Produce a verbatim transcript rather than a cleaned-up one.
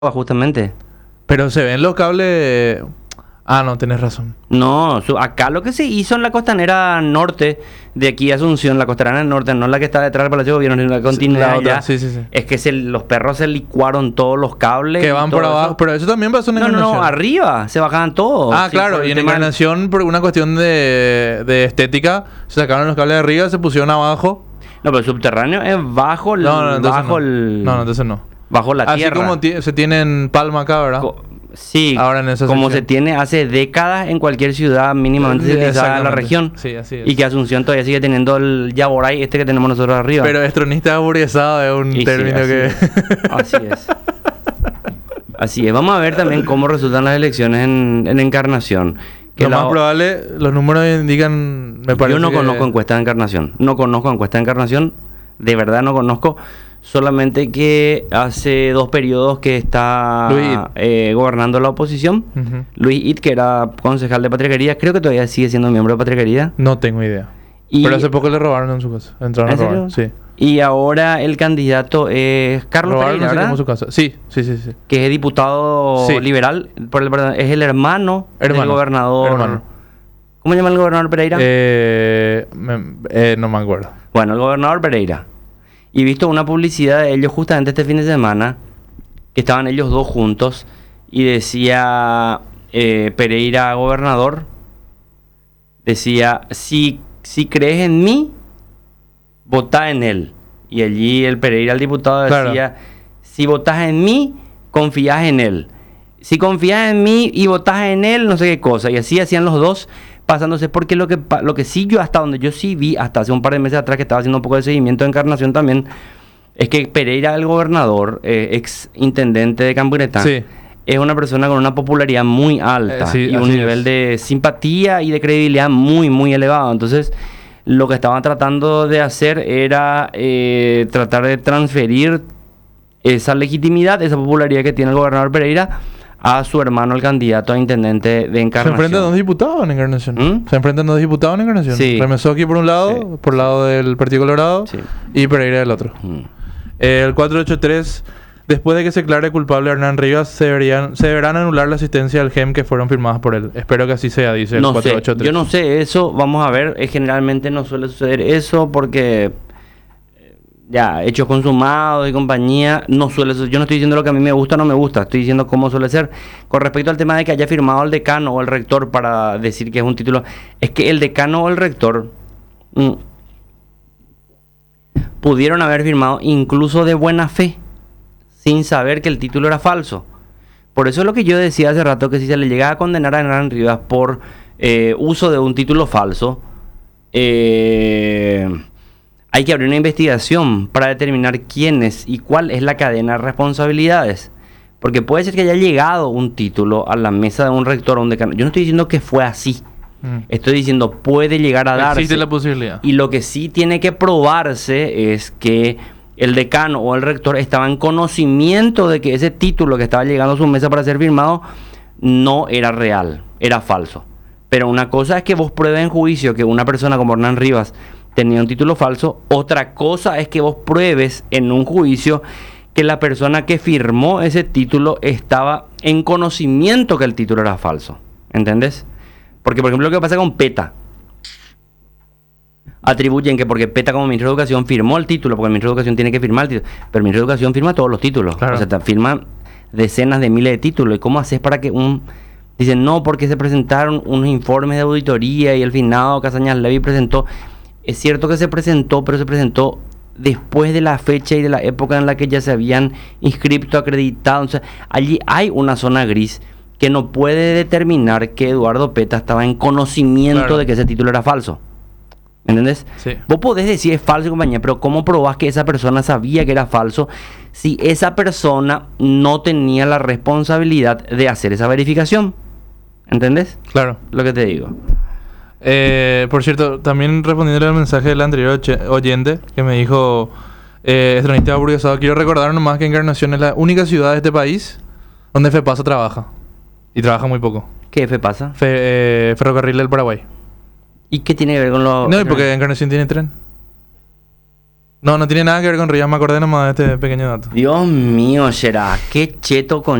justamente. Pero se ven los cables... Ah, no, tenés razón. No, su- acá lo que se hizo en la costanera norte, de aquí a Asunción, la costanera norte, no la que está detrás del Palacio de Gobierno, sino la continuidad la otra, allá, sí, sí, sí. es que se, los perros se licuaron todos los cables. Que y van por todo abajo. eso. Pero eso también pasó en No, no, Encarnación. no, arriba se bajaban todos. Ah, Sí, claro. por el Y en tema del- Encarnación, por una cuestión de, de estética, se sacaron los cables de arriba, se pusieron abajo. No, pero el subterráneo es bajo el... No, no, entonces bajo no. el No, no, entonces no. bajo la Así tierra. como ti- se tiene en Palma acá, ¿verdad? Co- Sí, Ahora en esa como sección. se tiene hace décadas en cualquier ciudad mínimamente Sí, civilizada de la exactamente. región. Sí, así es. Y que Asunción todavía sigue teniendo el Yaboray este que tenemos nosotros arriba. Pero estronista aburguesado es un Y sí, término así que... es. Así es. Así es. Vamos a ver también cómo resultan las elecciones en, en Encarnación. Que Lo la- más probable, los números indican... Me parece Yo no que- conozco encuestas de Encarnación. No conozco encuestas de Encarnación. De verdad no conozco. Solamente que hace dos periodos que está Luis Id. eh, gobernando la oposición. Ujú. Luis Id, que era concejal de Patria Querida. Creo que todavía sigue siendo miembro de Patria Querida. No tengo idea. Y, Pero hace poco le robaron en su casa. Entraron ¿En a robar. serio? Sí. y ahora el candidato es Carlos Robaron Pereira, no sé ¿verdad? cómo su casa. Sí, sí, sí, sí. Que es diputado Sí. liberal. Por el, perdón, es el hermano, del Hermano, gobernador. hermano. ¿Cómo se llama el gobernador Pereira? Eh, me- eh, no me acuerdo. Bueno, el gobernador Pereira. Y he visto una publicidad de ellos justamente este fin de semana, que estaban ellos dos juntos, y decía eh, Pereira gobernador, decía, si, si crees en mí, votá en él. Y allí el Pereira, el diputado, decía, Claro. si votás en mí, confías en él. Si confías en mí y votás en él, no sé qué cosa. Y así hacían los dos, pasándose, porque lo que, pa- lo que sí yo, hasta donde yo sí vi, hasta hace un par de meses atrás, que estaba haciendo un poco de seguimiento de Encarnación también, es que Pereira, el gobernador, eh, ex intendente de Campiretá, Sí. es una persona con una popularidad muy alta Eh, sí, y un así nivel es. de simpatía y de credibilidad muy, muy elevado. Entonces, lo que estaban tratando de hacer era eh, tratar de transferir esa legitimidad, esa popularidad que tiene el gobernador Pereira a su hermano, el candidato a intendente de Se Encarnación. enfrentan dos diputados en Encarnación. ¿Mm? Se enfrentan dos diputados en Encarnación. Sí. Remesoski por un lado, Sí. por el lado del Partido Colorado, Sí. y Pereira del otro. Mm. Eh, el cuatrocientos ochenta y tres, después de que se declare culpable a Hernán Rivas, se, deberían, se deberán anular la asistencia al G E M que fueron firmadas por él. Espero que así sea, dice el No sé, cuatrocientos ochenta y tres. yo no sé eso, vamos a ver, eh, generalmente no suele suceder eso porque eh, ya, hechos consumados y compañía, no suele suceder. Yo no estoy diciendo lo que a mí me gusta o no me gusta, estoy diciendo cómo suele ser. Con respecto al tema de que haya firmado el decano o el rector para decir que es un título, es que el decano o el rector mm, pudieron haber firmado incluso de buena fe, sin saber que el título era falso. Por eso es lo que yo decía hace rato, que si se le llega a condenar a Hernán Rivas por eh, uso de un título falso, eh, hay que abrir una investigación para determinar quién es y cuál es la cadena de responsabilidades. Porque puede ser que haya llegado un título a la mesa de un rector o un decano. Yo no estoy diciendo que fue así. Mm. Estoy diciendo puede llegar a darse. Existe la posibilidad. Y lo que sí tiene que probarse es que el decano o el rector estaba en conocimiento de que ese título que estaba llegando a su mesa para ser firmado no era real, era falso. Pero una cosa es que vos pruebes en juicio que una persona como Hernán Rivas tenía un título falso. Otra cosa es que vos pruebes en un juicio que la persona que firmó ese título estaba en conocimiento que el título era falso. ¿Entendés? Porque, por ejemplo, lo que pasa con PETA, atribuyen que porque PETA como ministro de Educación firmó el título, porque el ministro de Educación tiene que firmar el título, pero el ministro de Educación firma todos los títulos. Claro. O sea, te firma decenas de miles de títulos. ¿Y cómo haces para que un... Dicen, no, porque se presentaron unos informes de auditoría y el finado Casañas Levy presentó... Es cierto que se presentó, pero se presentó después de la fecha y de la época en la que ya se habían inscrito, acreditado. O sea, allí hay una zona gris que no puede determinar que Eduardo Peta estaba en conocimiento Claro. de que ese título era falso. ¿Me entendés? Sí. Vos podés decir es falso y compañía, pero ¿cómo probás que esa persona sabía que era falso si esa persona no tenía la responsabilidad de hacer esa verificación? ¿Entendés? Claro. Lo que te digo. Eh, por cierto, también respondiendo al mensaje del anterior oche- oyente que me dijo, eh, estronista aburguesado, quiero recordar nomás que Encarnación es la única ciudad de este país donde FEPASA trabaja. Y trabaja muy poco. ¿Qué F pasa? Fe- eh, Ferrocarril del Paraguay. ¿Y qué tiene que ver con lo...? No, y porque Encarnación tiene tren. No, no tiene nada que ver con Rivas, me acordé nomás de este pequeño dato. Dios mío, será qué cheto con